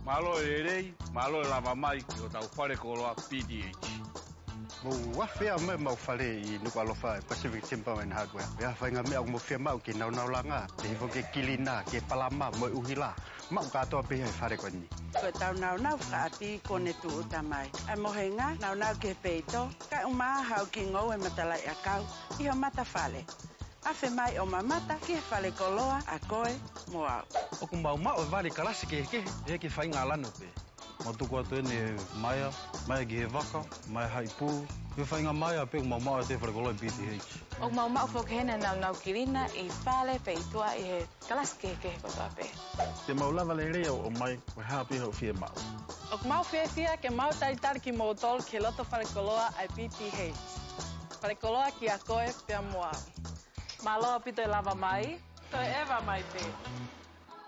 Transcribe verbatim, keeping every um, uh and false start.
Malo e rei, malo e lava mai ki o tau whare koloa P D H. Mo wafea me mau whare I nuku alofa Pacific Timber and Hardware. Ia whainga mea mo fia mau ki nau nau langa. Te hivo ke kilina, ke palama, mo uhila. Mau katoa piha I whare koni. Ko tau nau nau whaapi kone tu utamai. A mohenga nau nau ke peito. Ka umaa hau ki ngau e matalai a kau. Iho mata whale. Afe mai o mamata ki he whale koloa a koe mo au. O ku mau mau e wari karasi ke ke e ke whainga lano pe. Mo tuku atu ene maia, maia ki he waka, maia hai pū. He whainga maia pe mau mau e te whare koloa P D H. O mau mau whokehena nau nau kirina I whale peitua I he karasi ke ke kotoa pe. Te mau lava le reo o mai koe hapi hau fia mau. O ku mau fia fia ke mau taritari ki mau tol ke loto whare koloa ai P T H. Whare koloa ki a koe pia moa. Maloa pito e lava mai, to e ewa mai pe.